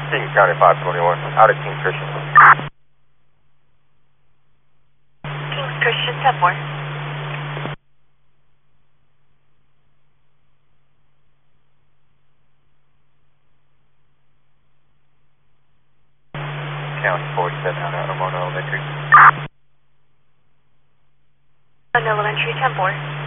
King County 521, out of King Christian. Kings Christian 10-4. County 47 out of Mono Elementary. Mono Elementary 10-4.